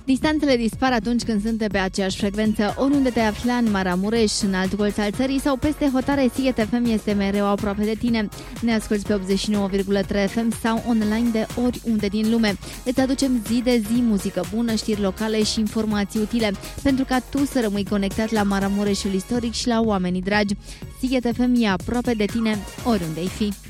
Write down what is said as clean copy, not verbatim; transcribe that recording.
Distanțele dispar atunci când sunt pe aceeași frecvență. Oriunde te afli în Maramureș, în alt colț al țării sau peste hotare, Sighet FM este mereu aproape de tine. Ne asculți pe 89,3 FM sau online de oriunde din lume. Îți aducem zi de zi muzică bună, știri locale și informații utile, pentru ca tu să rămâi conectat la Maramureșul istoric și la oamenii dragi. Sighet FM e aproape de tine, oriunde ai fi.